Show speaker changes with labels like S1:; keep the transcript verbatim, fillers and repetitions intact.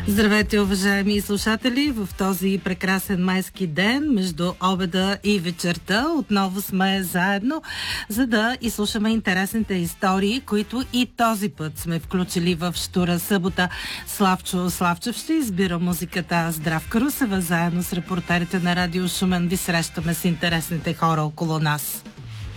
S1: Здравейте, уважаеми слушатели! В този прекрасен майски ден, между обеда и вечерта, отново сме заедно, за да изслушаме интересните истории, които и този път сме включили в Щура събота. Славчо Славчев ще избира музиката. Здравка Русева, заедно с репортерите на Радио Шумен ви срещаме с интересните хора около нас.